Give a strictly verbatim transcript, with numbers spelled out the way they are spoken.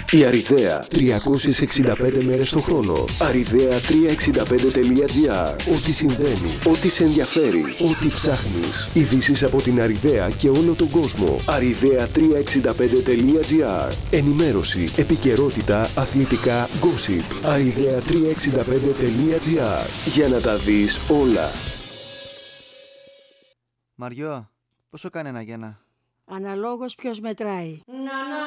Η Αριδαία, τριακόσιες εξήντα πέντε μέρες το χρόνο. αριδαία τριακόσια εξήντα πέντε τελεία τζι άρ. Ό,τι συμβαίνει, ό,τι σε ενδιαφέρει, ό,τι ψάχνεις. Ειδήσεις από την Αριδαία και όλο τον κόσμο. αριδαία τριακόσια εξήντα πέντε τελεία τζι άρ. Ενημέρωση, επικαιρότητα, αθλητικά, gossip. αριδαία τριακόσια εξήντα πέντε τελεία τζι άρ. Για να τα δεις όλα. Μαριό, πόσο κάνει ένα γένα? Αναλόγως ποιος μετράει.